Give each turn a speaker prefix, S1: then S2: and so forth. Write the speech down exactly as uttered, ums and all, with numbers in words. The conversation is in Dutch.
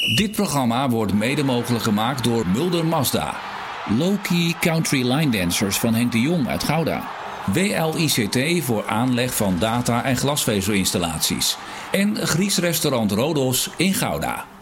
S1: Dit programma wordt mede mogelijk gemaakt door Mulder Mazda. Low-Key Country Line Dancers van Henk de Jong uit Gouda. W L I C T voor aanleg van data- en glasvezelinstallaties. En Grieks restaurant Rodos in Gouda.